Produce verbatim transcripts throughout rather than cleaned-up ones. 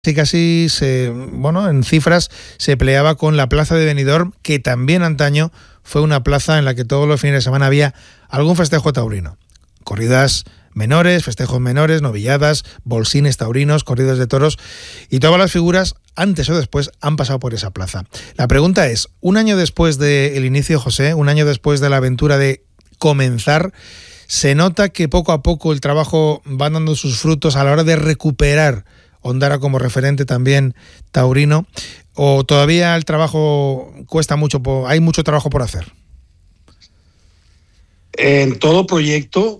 Casi casi se, bueno, en cifras se peleaba con la plaza de Benidorm, que también antaño fue una plaza en la que todos los fines de semana había algún festejo taurino. Corridas menores, festejos menores, novilladas, bolsines taurinos, corridas de toros, y todas las figuras, antes o después, han pasado por esa plaza. La pregunta es, un año después del inicio, José, un año después de la aventura de comenzar, ¿se nota que poco a poco el trabajo va dando sus frutos a la hora de recuperar Ondara como referente también taurino, o todavía el trabajo cuesta mucho, hay mucho trabajo por hacer? En todo proyecto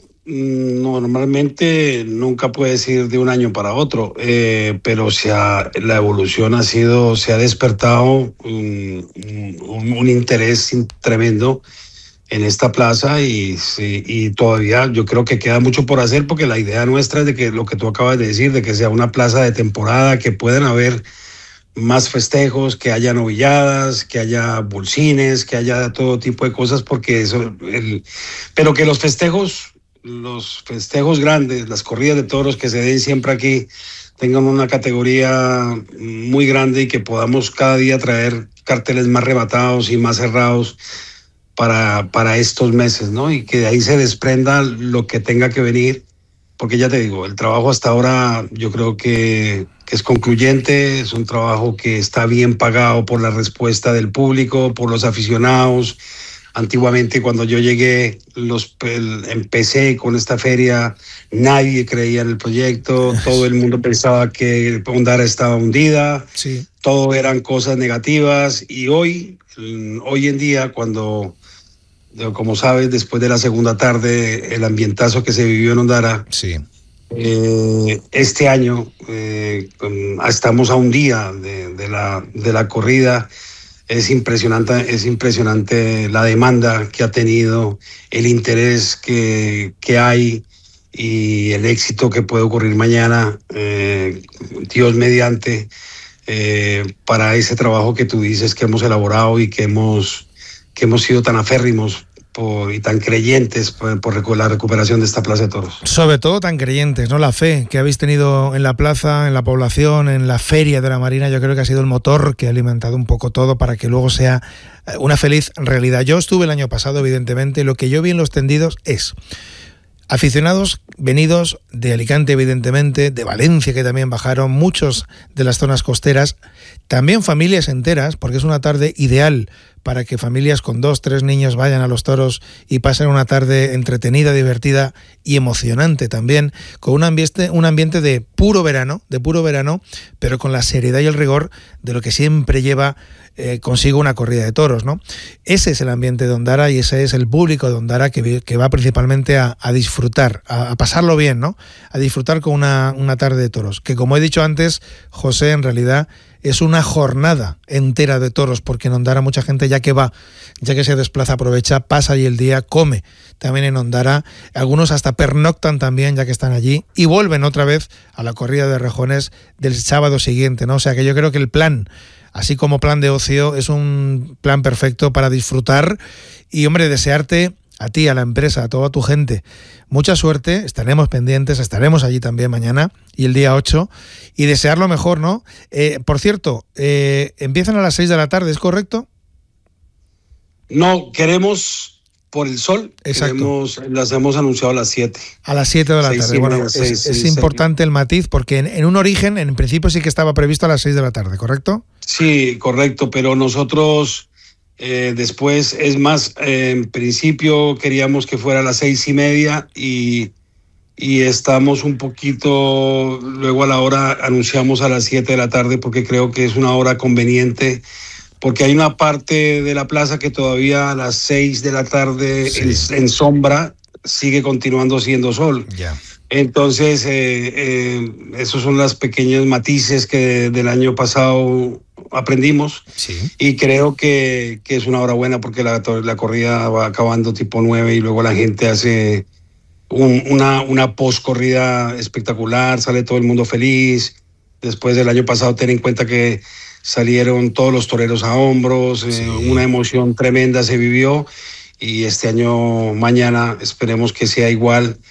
normalmente nunca puedes ir de un año para otro, eh, pero se ha, la evolución ha sido, se ha despertado un, un, un interés tremendo en esta plaza y, y todavía yo creo que queda mucho por hacer, porque la idea nuestra es de que lo que tú acabas de decir, de que sea una plaza de temporada, que puedan haber más festejos, que haya novilladas, que haya bolsines, que haya todo tipo de cosas, porque eso, el, pero que los festejos, los festejos grandes, las corridas de toros que se den siempre aquí, tengan una categoría muy grande y que podamos cada día traer carteles más rematados y más cerrados para, para estos meses, ¿no? Y que de ahí se desprenda lo que tenga que venir, porque ya te digo, el trabajo hasta ahora yo creo que, que es concluyente, es un trabajo que está bien pagado por la respuesta del público, por los aficionados. Antiguamente, cuando yo llegué, los, el, empecé con esta feria, nadie creía en el proyecto, todo el mundo pensaba que Ondara estaba hundida, sí. Todo eran cosas negativas, y hoy, hoy en día, cuando, como sabes, después de la segunda tarde, el ambientazo que se vivió en Ondara, sí. eh, este año eh, estamos a un día de, de, la, de la corrida. Es impresionante, es impresionante la demanda que ha tenido, el interés que, que hay y el éxito que puede ocurrir mañana, eh, Dios mediante, eh, para ese trabajo que tú dices que hemos elaborado y que hemos, que hemos sido tan aférrimos por, y tan creyentes por, por la recuperación de esta plaza de toros. Sobre todo tan creyentes, ¿no? La fe que habéis tenido en la plaza, en la población, en la feria de la Marina, yo creo que ha sido el motor que ha alimentado un poco todo para que luego sea una feliz realidad. Yo estuve el año pasado, evidentemente, lo que yo vi en los tendidos es aficionados venidos de Alicante, evidentemente, de Valencia, que también bajaron, muchos de las zonas costeras, también familias enteras, porque es una tarde ideal para que familias con dos, tres niños vayan a los toros y pasen una tarde entretenida, divertida y emocionante también, con un ambiente, un ambiente de puro verano, de puro verano, pero con la seriedad y el rigor de lo que siempre lleva eh, consigo una corrida de toros, ¿no? Ese es el ambiente de Ondara y ese es el público de Ondara que, que va principalmente a, a disfrutar, a, a pasarlo bien, ¿no? A disfrutar con una, una tarde de toros, que como he dicho antes, José, en realidad es una jornada entera de toros, porque en Ondara mucha gente ya que va, ya que se desplaza, aprovecha, pasa allí el día, come también en Ondara, algunos hasta pernoctan también ya que están allí y vuelven otra vez a la corrida de rejones del sábado siguiente, ¿no? O sea que yo creo que el plan, así como plan de ocio, es un plan perfecto para disfrutar y, hombre, desearte a ti, a la empresa, a toda tu gente, mucha suerte, estaremos pendientes, estaremos allí también mañana y el día ocho, y desear lo mejor, ¿no? Eh, por cierto, eh, empiezan a las seis de la tarde, ¿es correcto? No, queremos por el sol, queremos, las hemos anunciado a las siete. A las siete de la tarde, bueno, media, es, seis, es seis, importante seis. El matiz, porque en, en un origen, en principio sí que estaba previsto a las seis de la tarde, ¿correcto? Sí, correcto, pero nosotros... Eh, después, es más, eh, en principio queríamos que fuera a las seis y media y, y estamos un poquito, luego a la hora anunciamos a las siete de la tarde porque creo que es una hora conveniente, porque hay una parte de la plaza que todavía a las seis de la tarde sí. en, en sombra sigue continuando siendo sol. Yeah. Entonces, eh, eh, esos son los pequeños matices que del año pasado aprendimos, sí. Y creo que, que es una hora buena porque la, la corrida va acabando tipo nueve y luego la gente hace un, una, una post-corrida espectacular, sale todo el mundo feliz. Después del año pasado, ten en cuenta que salieron todos los toreros a hombros, sí. eh, una emoción tremenda se vivió y este año, mañana, esperemos que sea igual.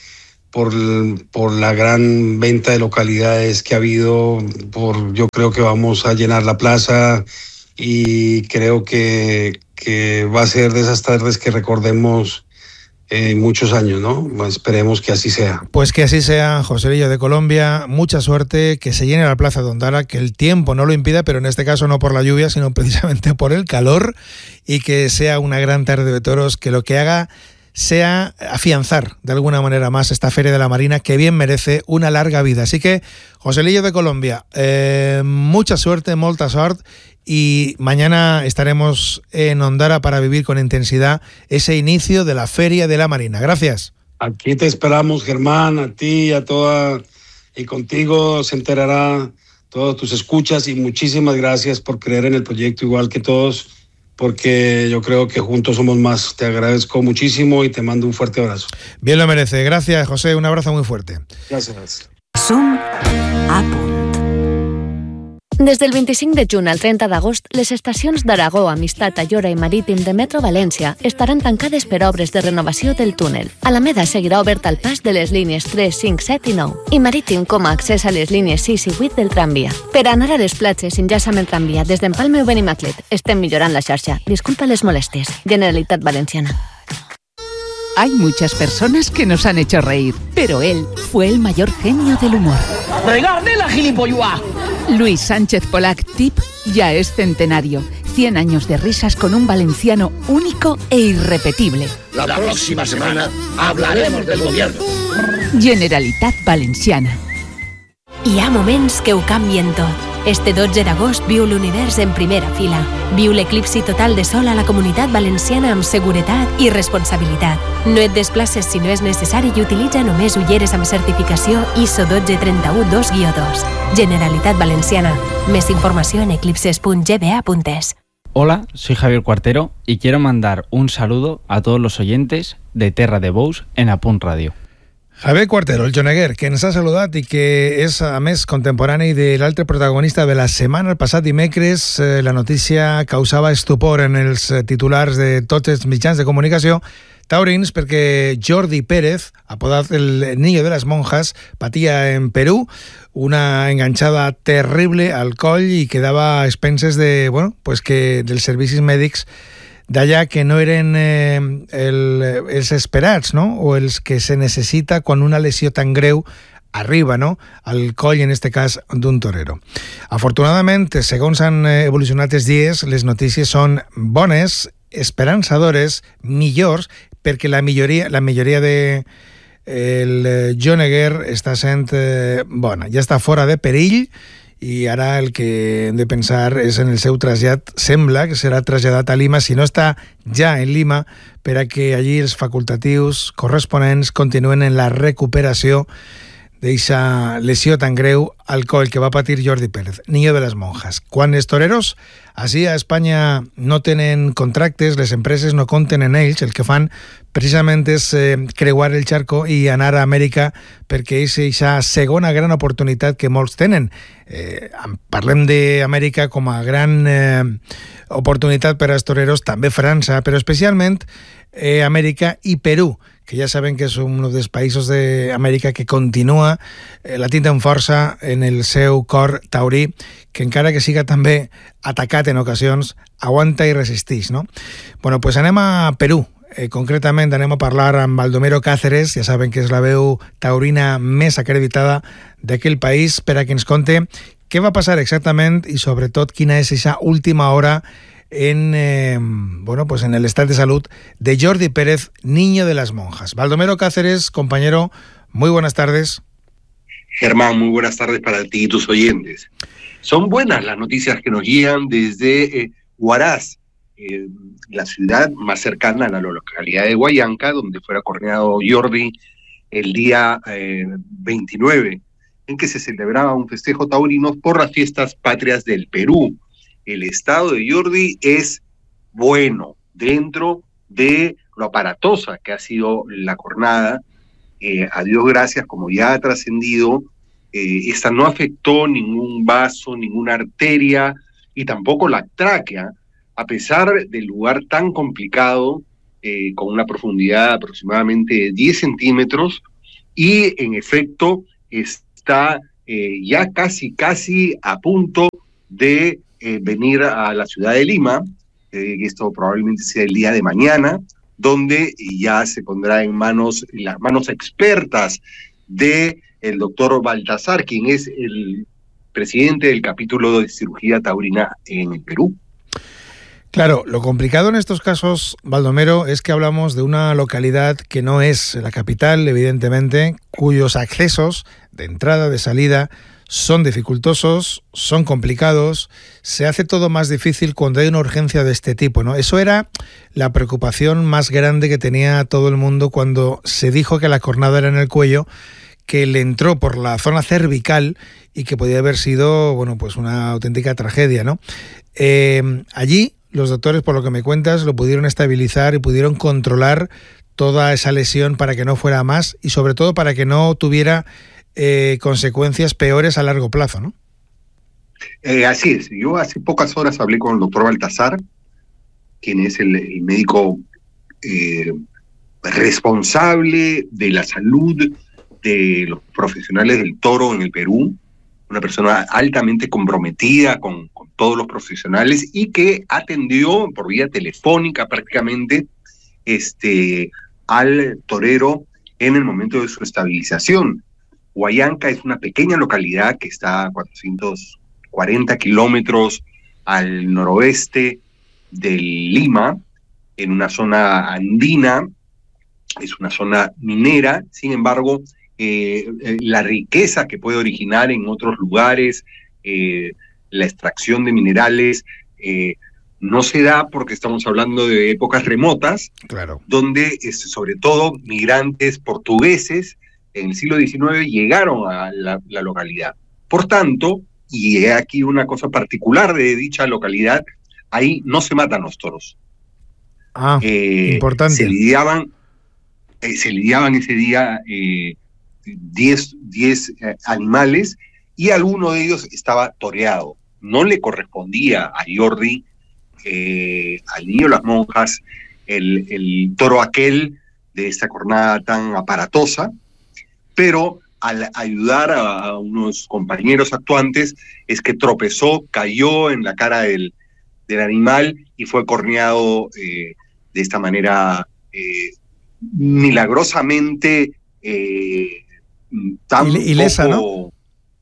por, por la gran venta de localidades que ha habido, por, yo creo que vamos a llenar la plaza y creo que, que va a ser de esas tardes que recordemos eh, muchos años, ¿no? Esperemos que así sea. Pues que así sea, Joselillo de Colombia, mucha suerte, que se llene la plaza de Ondara, que el tiempo no lo impida, pero en este caso no por la lluvia, sino precisamente por el calor, y que sea una gran tarde de toros, que lo que haga sea afianzar de alguna manera más esta Feria de la Marina, que bien merece una larga vida. Así que, Joselillo de Colombia, eh, mucha suerte, molta sort, y mañana estaremos en Ondara para vivir con intensidad ese inicio de la Feria de la Marina. Gracias. Aquí te esperamos, Germán, a ti, a toda, y contigo se enterará todos tus escuchas, y muchísimas gracias por creer en el proyecto igual que todos, porque yo creo que juntos somos más. Te agradezco muchísimo y te mando un fuerte abrazo. Bien lo merece. Gracias, José. Un abrazo muy fuerte. Gracias. Som a punt. Des del vint-i-cinc de juny al trenta d'agost, les estacions d'Aragó, Amistat, Ayora i Marítim de Metro València estaran tancades per obres de renovació del túnel. Alameda seguirà obert al pas de les línies tres, cinc, set i nou i Marítim com a accés a les línies sis i vuit del tramvia. Per anar a les platges enllaça amb el tramvia des d'Empalme o Benimaclet. Estem millorant la xarxa. Disculpa les molèsties. Generalitat Valenciana. Hay muchas personas que nos han hecho reír, pero él fue el mayor genio del humor. ¡Regarde la gilipolluá! Luis Sánchez Polac Tip ya es centenario. cien años de risas con un valenciano único e irrepetible. La próxima semana hablaremos del gobierno. Generalitat Valenciana. Hi ha moments que ho canvien tot. Este dotze d'agost viu l'univers en primera fila. Viu l'eclipsi total de sol a la Comunitat Valenciana amb seguretat i responsabilitat. No et desplaces si no és necessari i utilitza només ulleres amb certificació I S O uno dos tres u dos guió dos. Generalitat Valenciana. Més informació en eclipses punt g b a punt e s. Hola, soy Javier Cuartero y quiero mandar un saludo a todos los oyentes de Terra de Bous en Apunt Radio. Javier Cuartero, el Joneguer, que ens ha saludat i que és, a més, contemporani de l'altre protagonista de la setmana. El passat dimecres eh, la notícia causava estupor en els titulars de tots els mitjans de comunicació taurins, perquè Jordi Pérez, apodat el Niño de las Monjas, patia en Perú una enganxada terrible al coll i quedava a expenses de, bueno, pues que dels servicis mèdics d'allà, que no eren eh, el, els esperats, no? O els que se necessita quan una lesió tan greu arriba, no?, al coll, en este cas, d'un torero. Afortunadament, segons han evolucionat els dies, les notícies són bones, esperançadores, millors, perquè la majoria, la majoria de el Joneguer està sent eh, bona, ja està fora de perill, i ara el que hem de pensar és en el seu trasllat. Sembla que serà traslladat a Lima, si no està ja en Lima, per a que allí els facultatius corresponents continuen en la recuperació d'eixa lesió tan greu al coll que va patir Jordi Pérez, Niño de las Monjas. Quan els toreros així a Espanya no tenen contractes, les empreses no compten en ells, el que fan precisament és eh, creuar el charco i anar a Amèrica, perquè és aquesta segona gran oportunitat que molts tenen. Eh, parlem d'Amèrica com a gran eh, oportunitat per als toreros, també França, però especialment eh, Amèrica i Perú, que ja saben que és un dels països d'Amèrica que continua eh, latint amb força en el seu cor taurí, que encara que siga també atacat en ocasions, aguanta i resisteix, no? Bueno, pues anem a Perú. Eh, concretament anem a parlar amb Baldomero Cáceres, ja saben que és la veu taurina més acreditada d'aquell país, per a que ens conte què va passar exactament i sobretot quina és aquesta última hora en, eh, bueno, pues en el estat de salud de Jordi Pérez, Niño de las Monjas. Baldomero Cáceres, compañero, muy buenas tardes. Germán, muy buenas tardes para ti y tus oyentes. Son buenas las noticias que nos guían desde eh, Huaraz, eh, la ciudad más cercana a la localidad de Huallanca, donde fuera corneado Jordi el día eh, veintinueve, en que se celebraba un festejo taurino por las fiestas patrias del Perú. El estado de Jordi es bueno dentro de lo aparatosa que ha sido la cornada. Eh, a Dios gracias, como ya ha trascendido, eh, esta no afectó ningún vaso, ninguna arteria y tampoco la tráquea, a pesar del lugar tan complicado, eh, con una profundidad de aproximadamente diez centímetros, y en efecto está eh, ya casi, casi a punto de eh, venir a la ciudad de Lima. Eh, esto probablemente sea el día de mañana, donde ya se pondrá en manos, en las manos expertas de el doctor Baltasar, quien es el presidente del capítulo de cirugía taurina en el Perú. Claro, lo complicado en estos casos, Baldomero, es que hablamos de una localidad que no es la capital, evidentemente, cuyos accesos de entrada, de salida, son dificultosos, son complicados, se hace todo más difícil cuando hay una urgencia de este tipo, ¿no? Eso era la preocupación más grande que tenía todo el mundo cuando se dijo que la cornada era en el cuello, que le entró por la zona cervical y que podía haber sido, bueno, pues una auténtica tragedia, ¿no? Eh, allí los doctores, por lo que me cuentas, lo pudieron estabilizar y pudieron controlar toda esa lesión para que no fuera más y sobre todo para que no tuviera eh, consecuencias peores a largo plazo, ¿no? Eh, así es. Yo hace pocas horas hablé con el doctor Baltasar, quien es el, el médico eh, responsable de la salud de los profesionales del toro en el Perú, una persona altamente comprometida con, con todos los profesionales y que atendió por vía telefónica prácticamente este, al torero en el momento de su estabilización. Huallanca es una pequeña localidad que está a cuatrocientos cuarenta kilómetros al noroeste de Lima, en una zona andina, es una zona minera. Sin embargo, eh, la riqueza que puede originar en otros lugares, eh, la extracción de minerales, eh, no se da porque estamos hablando de épocas remotas, claro, donde es, sobre todo migrantes portugueses en el siglo diecinueve llegaron a la, la localidad. Por tanto, y he aquí una cosa particular de dicha localidad, ahí no se matan los toros. Ah, eh, importante. Se lidiaban, eh, se lidiaban ese día eh, diez eh, animales y alguno de ellos estaba toreado. No le correspondía a Jordi, eh, al niño de las monjas, el, el toro aquel de esta jornada tan aparatosa, pero al ayudar a, a unos compañeros actuantes es que tropezó, cayó en la cara del, del animal y fue corneado eh, de esta manera eh, milagrosamente eh, tan y, y lesa, poco, ¿no?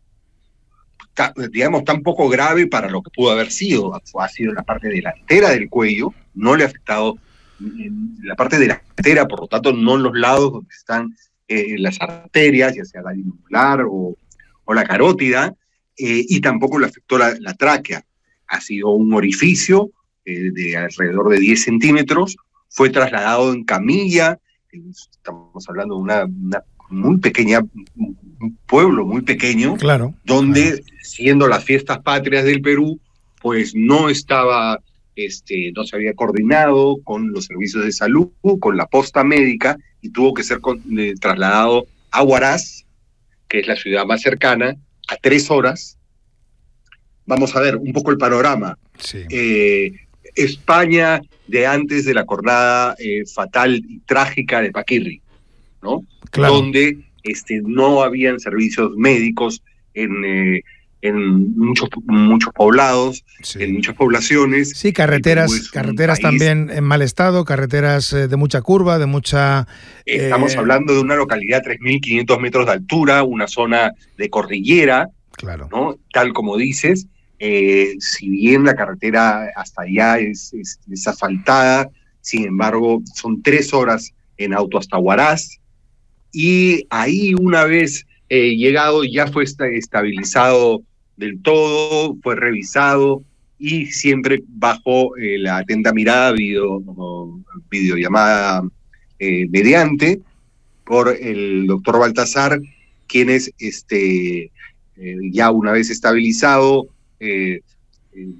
ta, digamos, tan poco grave para lo que pudo haber sido. Ha sido en la parte delantera del cuello, no le ha afectado en la parte delantera, por lo tanto no en los lados donde están eh, las arterias, ya sea la yugular o, o la carótida, eh, y tampoco le afectó la, la tráquea. Ha sido un orificio eh, de alrededor de diez centímetros, fue trasladado en camilla, estamos hablando de una, una muy pequeña, un pueblo muy pequeño, claro, donde claro. siendo las fiestas patrias del Perú, pues no estaba, este, no se había coordinado con los servicios de salud, con la posta médica, y tuvo que ser con, eh, trasladado a Huaraz, que es la ciudad más cercana, a tres horas. Vamos a ver un poco el panorama. Sí. Eh, España de antes de la jornada eh, fatal y trágica de Paquirri, ¿no? Claro. Donde este, no habían servicios médicos en, eh, en muchos, muchos poblados, sí. en muchas poblaciones. Sí, carreteras, carreteras también en mal estado, carreteras eh, de mucha curva, de mucha... Eh, Estamos hablando de una localidad a tres mil quinientos metros de altura, una zona de cordillera, claro, ¿no? Tal como dices. Eh, si bien la carretera hasta allá es, es, es asfaltada, sin embargo son tres horas en auto hasta Huaraz, y ahí una vez eh, llegado ya fue estabilizado del todo, fue revisado y siempre bajo eh, la atenta mirada video, videollamada eh, mediante por el doctor Baltasar, quienes este, eh, ya una vez estabilizado Eh, eh,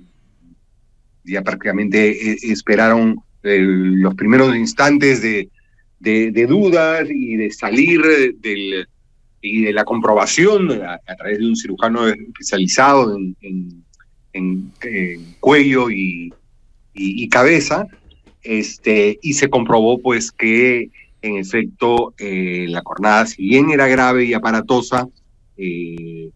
ya prácticamente eh, esperaron eh, los primeros instantes de, de, de dudas y de salir del, y de la comprobación a, a través de un cirujano especializado en, en, en, en cuello y, y, y cabeza, este, y se comprobó pues que en efecto, eh, la cornada, si bien era grave y aparatosa, eh,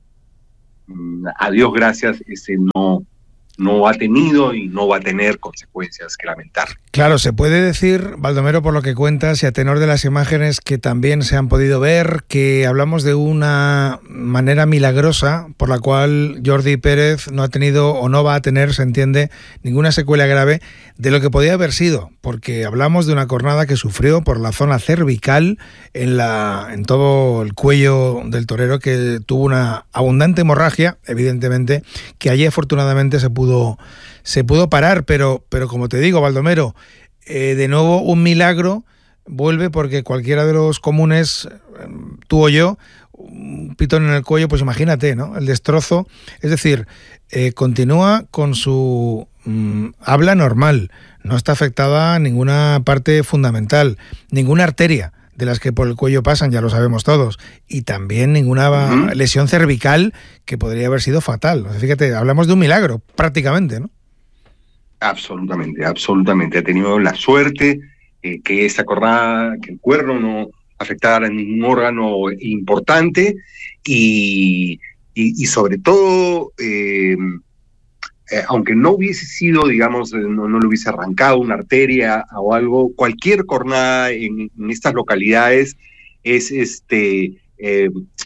a Dios gracias, ese no, no ha tenido y no va a tener consecuencias que lamentar. Claro, se puede decir, Baldomero, por lo que cuentas y a tenor de las imágenes que también se han podido ver, que hablamos de una manera milagrosa por la cual Jordi Pérez no ha tenido o no va a tener, se entiende, ninguna secuela grave de lo que podía haber sido, porque hablamos de una cornada que sufrió por la zona cervical, en, la, en todo el cuello del torero, que tuvo una abundante hemorragia, evidentemente, que allí afortunadamente se pudo... Se pudo parar, pero, pero como te digo, Baldomero, eh, de nuevo un milagro vuelve, porque cualquiera de los comunes, tú o yo, un pitón en el cuello, pues imagínate, ¿no? El destrozo. Es decir, eh, continúa con su mm, habla normal, no está afectada ninguna parte fundamental, ninguna arteria de las que por el cuello pasan, ya lo sabemos todos, y también ninguna uh-huh. lesión cervical que podría haber sido fatal. O sea, fíjate, hablamos de un milagro, prácticamente, ¿no? Absolutamente, absolutamente. Ha tenido la suerte eh, que esa cornada, que el cuerno no afectara a ningún órgano importante y, y, y sobre todo, eh, eh, aunque no hubiese sido, digamos, no, no le hubiese arrancado una arteria o algo, cualquier cornada en, en estas localidades es este eh,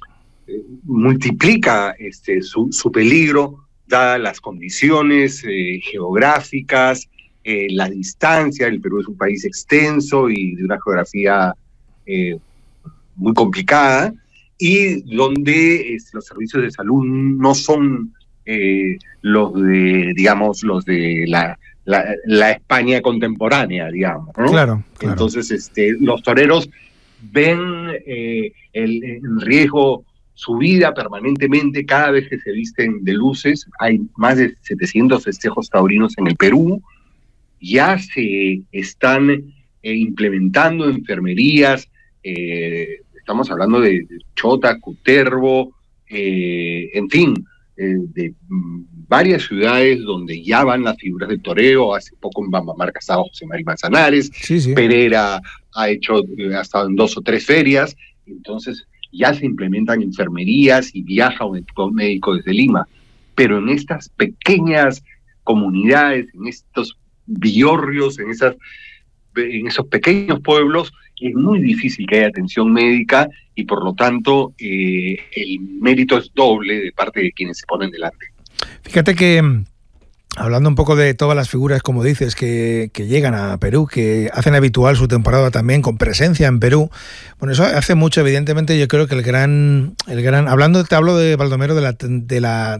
multiplica este su, su peligro, dadas las condiciones eh, geográficas, eh, la distancia. El Perú es un país extenso y de una geografía eh, muy complicada, y donde eh, los servicios de salud no son eh, los de, digamos, los de la, la, la España contemporánea, digamos, ¿no? Claro, claro. Entonces, este, los toreros ven eh, el, el riesgo su vida permanentemente cada vez que se visten de luces. Hay más de setecientos festejos taurinos en el Perú. Ya se están eh, implementando enfermerías. Eh, estamos hablando de, de Chota, Cutervo, eh, en fin, eh, de mm, varias ciudades donde ya van las figuras de toreo. Hace poco en Bambamarca estaba José María Manzanares. Sí, sí. Pereira ha hecho, ha estado en dos o tres ferias. Entonces, ya se implementan enfermerías y viaja un equipo médico desde Lima, pero en estas pequeñas comunidades, en estos villorrios, en, esas, en esos pequeños pueblos, es muy difícil que haya atención médica y por lo tanto eh, el mérito es doble de parte de quienes se ponen delante. Fíjate que, hablando un poco de todas las figuras, como dices, que, que llegan a Perú, que hacen habitual su temporada también con presencia en Perú, bueno, eso hace mucho, evidentemente. Yo creo que el gran, el gran, hablando, te hablo de Baldomero, de la, de la,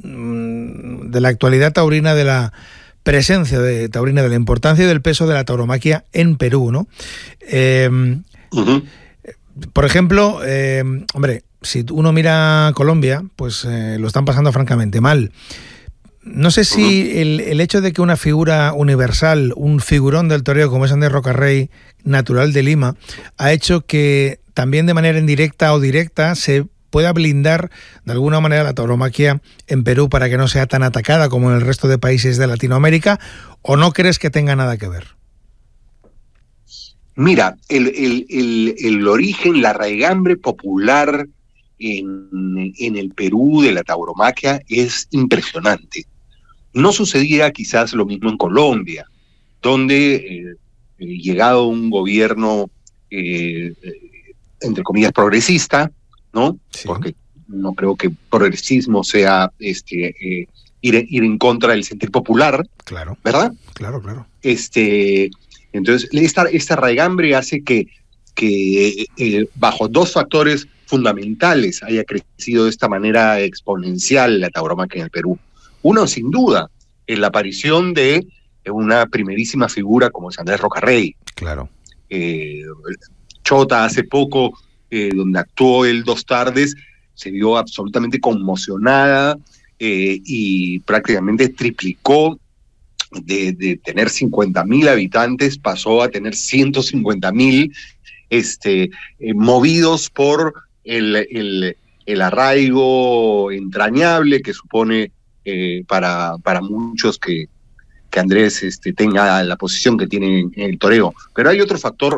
de la actualidad taurina, de la presencia de taurina, de la importancia y del peso de la tauromaquia en Perú, ¿no? Eh, uh-huh. Por ejemplo, eh, hombre, si uno mira Colombia, pues eh, lo están pasando francamente mal. No sé si el, el hecho de que una figura universal, un figurón del toreo como es Andrés Rocarrey, natural de Lima, ha hecho que también de manera indirecta o directa se pueda blindar de alguna manera la tauromaquia en Perú para que no sea tan atacada como en el resto de países de Latinoamérica, ¿o no crees que tenga nada que ver? Mira, el, el, el, el origen, la raigambre popular en, en el Perú de la tauromaquia es impresionante. No sucedía quizás lo mismo en Colombia, donde eh, llegado un gobierno, eh, entre comillas, progresista, ¿no? Sí. Porque no creo que progresismo sea este eh, ir, ir en contra del sentir popular, claro, ¿verdad? Claro, claro. Este, entonces, esta, esta raigambre hace que, que eh, bajo dos factores fundamentales haya crecido de esta manera exponencial la tauromaquia en el Perú. Uno, sin duda, es la aparición de una primerísima figura como es Andrés Rocarrey. Claro. Eh, Chota hace poco, eh, donde actuó él dos tardes, se vio absolutamente conmocionada eh, y prácticamente triplicó. De, de tener cincuenta mil habitantes, pasó a tener ciento cincuenta mil, este, eh, movidos por el, el, el arraigo entrañable que supone eh, para, para muchos que, que Andrés este, tenga la posición que tiene en el toreo. Pero hay otro factor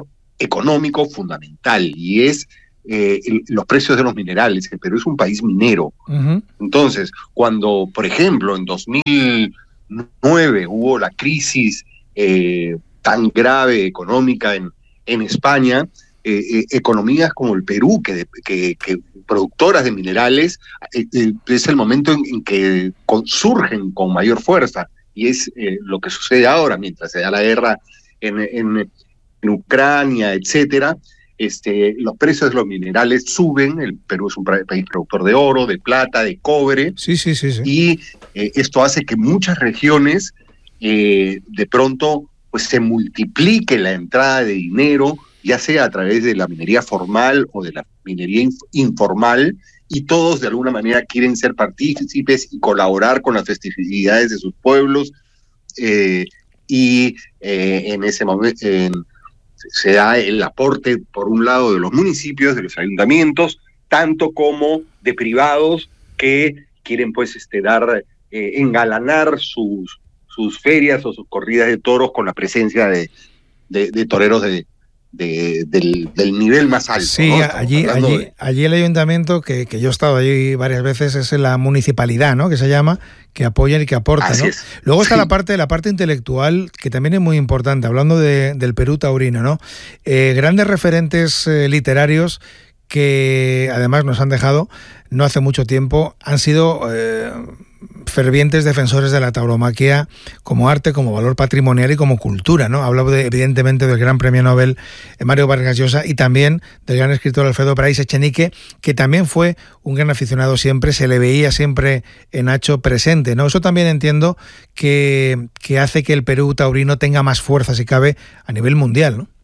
económico fundamental, y es eh, el, los precios de los minerales. El Perú es un país minero. Uh-huh. Entonces, cuando, por ejemplo, en dos mil nueve hubo la crisis eh, tan grave económica en, en España, eh, eh, economías como el Perú, que, que, que productoras de minerales, eh, eh, es el momento en, en que con, surgen con mayor fuerza, y es eh, lo que sucede ahora, mientras se da la guerra en, en, en Ucrania, etcétera. Este, los precios de los minerales suben. El Perú es un país productor de oro, de plata, de cobre, sí, sí, sí, sí. y eh, esto hace que muchas regiones eh, de pronto pues se multiplique la entrada de dinero, ya sea a través de la minería formal o de la minería inf- informal, y todos de alguna manera quieren ser partícipes y colaborar con las festividades de sus pueblos, eh, y eh, en ese momento en, se da el aporte, por un lado, de los municipios, de los ayuntamientos, tanto como de privados que quieren pues este dar, eh, engalanar sus, sus ferias o sus corridas de toros con la presencia de, de, de toreros de De, del, del nivel más alto. Sí, ¿no? allí, allí, de... allí el ayuntamiento, que, que yo he estado allí varias veces, es la municipalidad, ¿no? Que se llama, que apoya y que aporta, Así ¿no? es. Luego está sí. la parte, la parte intelectual, que también es muy importante, hablando de, del Perú taurino, ¿no? Eh, grandes referentes eh, literarios que además nos han dejado no hace mucho tiempo, han sido eh, fervientes defensores de la tauromaquia como arte, como valor patrimonial y como cultura, ¿no? Hablo de, evidentemente del gran premio Nobel Mario Vargas Llosa y también del gran escritor Alfredo Bryce Echenique, que también fue un gran aficionado siempre, se le veía siempre en Hacho presente, ¿no? Eso también entiendo que, que hace que el Perú taurino tenga más fuerza, si cabe, a nivel mundial, ¿no?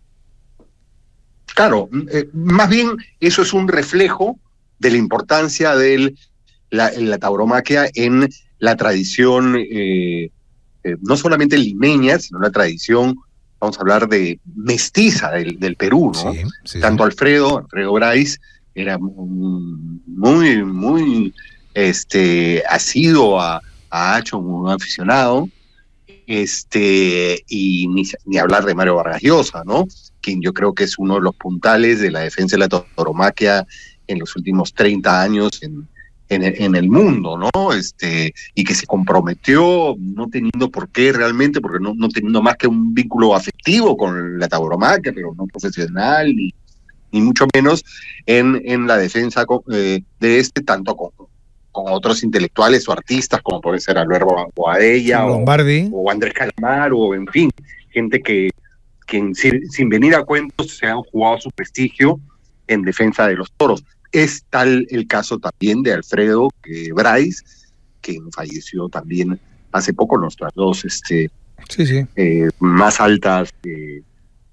Claro, eh, más bien eso es un reflejo de la importancia de la, la tauromaquia en la tradición, eh, eh, no solamente limeña, sino la tradición, vamos a hablar de mestiza del, del Perú, ¿no? Sí, sí, Tanto sí. Alfredo, Alfredo Bryce, era muy, muy este, asiduo a, a Hacho, un aficionado, este, y ni, ni hablar de Mario Vargas Llosa, ¿no? Quien yo creo que es uno de los puntales de la defensa de la tauromaquia en los últimos treinta años en, en, en el mundo, ¿no? Este, y que se comprometió, no teniendo por qué realmente, porque no, no teniendo más que un vínculo afectivo con la tauromaquia, pero no profesional, ni, ni mucho menos, en, en la defensa eh, de este, tanto con, con otros intelectuales o artistas, como puede ser Alberto Boadella, o, o Andrés Calamar, o en fin, gente que que sin, sin venir a cuentos se han jugado su prestigio en defensa de los toros. Es tal el caso también de Alfredo que Bryce, que falleció también hace poco, nuestras dos este, sí, sí. Eh, más altas eh,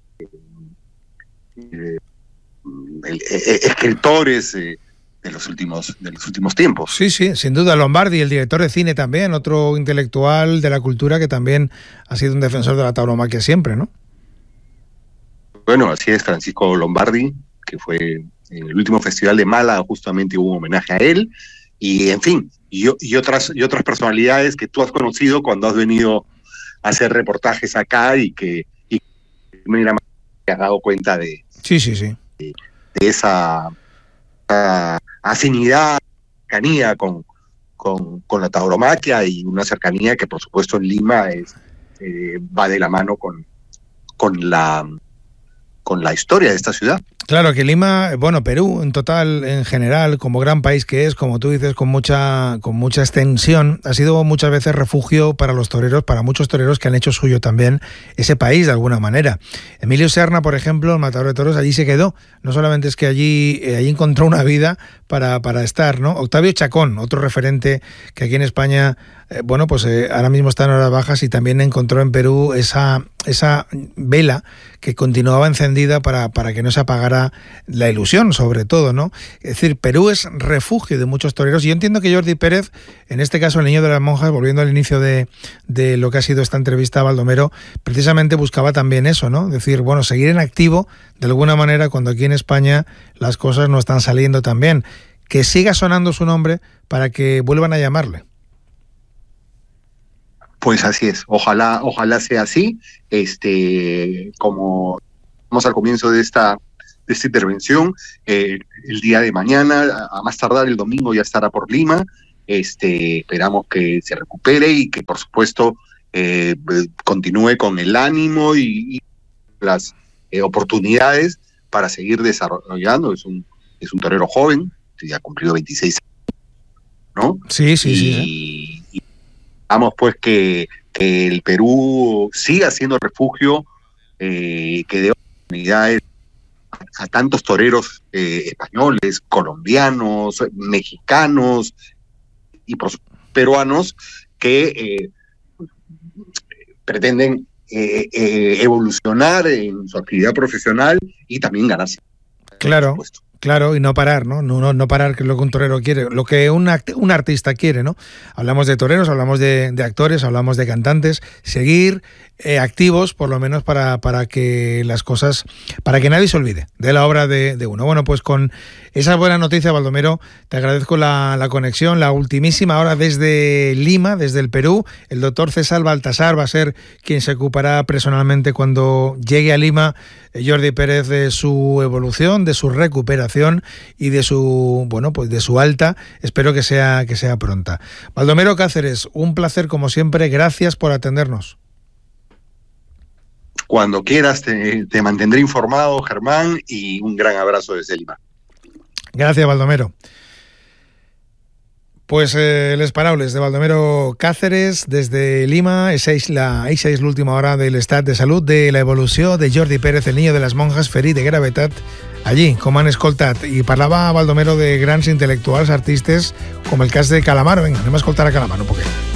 eh, eh, escritores eh, de los últimos de los últimos tiempos. Sí, sí, sin duda. Lombardi, el director de cine también, otro intelectual de la cultura que también ha sido un defensor de la tauromaquia siempre, ¿no? Bueno, así es, Francisco Lombardi, que fue en el último festival de Málaga, justamente hubo un homenaje a él, y en fin, y, y, otras, y otras personalidades que tú has conocido cuando has venido a hacer reportajes acá y que y, mira, te has dado cuenta de, sí, sí, sí. de, de esa, esa afinidad, cercanía con, con, con la tauromaquia, y una cercanía que por supuesto en Lima es, eh, va de la mano con, con la... con la historia de esta ciudad. Claro que Lima, bueno, Perú en total, en general, como gran país que es, como tú dices, con mucha con mucha extensión, ha sido muchas veces refugio para los toreros, para muchos toreros que han hecho suyo también ese país de alguna manera. Emilio Serna, por ejemplo, el matador de toros, allí se quedó. No solamente es que allí, eh, allí encontró una vida para, para estar, ¿no? Octavio Chacón, otro referente que aquí en España, eh, bueno, pues eh, ahora mismo está en horas bajas, y también encontró en Perú esa, esa vela que continuaba encendida para, para que no se apagara la ilusión, sobre todo, ¿no? Es decir, Perú es refugio de muchos toreros, y yo entiendo que Jordi Pérez, en este caso el niño de las monjas, volviendo al inicio de, de lo que ha sido esta entrevista a Baldomero, precisamente buscaba también eso, ¿no? Es decir, bueno, seguir en activo de alguna manera cuando aquí en España las cosas no están saliendo tan bien. Que siga sonando su nombre para que vuelvan a llamarle. Pues así es, ojalá, ojalá sea así, este, como Vamos al comienzo de esta, de esta intervención. Eh, el día de mañana, a más tardar el domingo, ya estará por Lima. Este, esperamos que se recupere y que, por supuesto, eh, continúe con el ánimo y, y las eh, oportunidades para seguir desarrollando. Es un, es un torero joven, ya ha cumplido veintiséis años, ¿no? Sí, sí, y, sí. Y vamos, pues, que, que el Perú siga siendo refugio, eh, que dé oportunidades a, a tantos toreros eh, españoles, colombianos, mexicanos y por peruanos que eh, pretenden eh, eh, evolucionar en su actividad profesional y también ganarse. Claro, claro, y no parar, ¿no? No, no, no parar, que es lo que un torero quiere, lo que un, act- un artista quiere, ¿no? Hablamos de toreros, hablamos de, de actores, hablamos de cantantes, seguir eh, activos, por lo menos para, para que las cosas, para que nadie se olvide de la obra de, de uno. Bueno, pues con esa buena noticia, Baldomero, te agradezco la, la conexión, la ultimísima hora desde Lima, desde el Perú. El doctor César Baltasar va a ser quien se ocupará personalmente cuando llegue a Lima, eh, Jordi Pérez, de su evolución, de su recuperación y de su, bueno, pues de su alta. Espero que sea, que sea pronta. Baldomero Cáceres, un placer como siempre. Gracias por atendernos. Cuando quieras te, te mantendré informado, Germán, y un gran abrazo desde Lima. Gracias, Baldomero. Pues eh, les parables de Baldomero Cáceres desde Lima. Esa es la, esa es l'última hora del estat de salut de la evolució de Jordi Pérez, el niño de las monjas, ferit de gravetat allí, com han escoltat. I parlava Baldomero de grans intel·lectuals, artistes, com el cas de Calamaro. Vinga, anem a escoltar a Calamaro un poquet.